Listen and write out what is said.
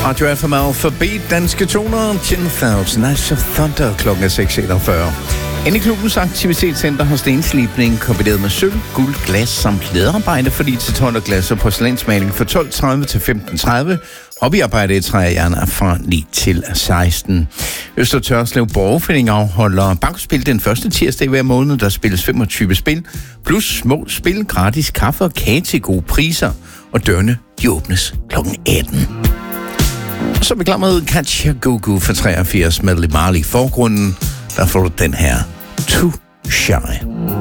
Radio Alpha forbi danske toner, 10.000 Nights of Thunder klokken 6.41. Inde i klubbens aktivitetscenter har stenslibning kombineret med sølv, guld, glas samt læderarbejde for til 12 glas og porcelænsmaling fra 12.30 til 15.30. Hobbyarbejde i træ og jern er fra 9 til 16. Øster Tørslev Borgerforening afholder bankospil den første tirsdag i hver måned. Der spilles 25 spil, plus små spil, gratis kaffe og kage til gode priser. Og dørene, de åbnes kl. 18. Og så er vi klar med Katja Gugu fra 83 med Lee Marley i forgrunden. Der får du den her Too Shy.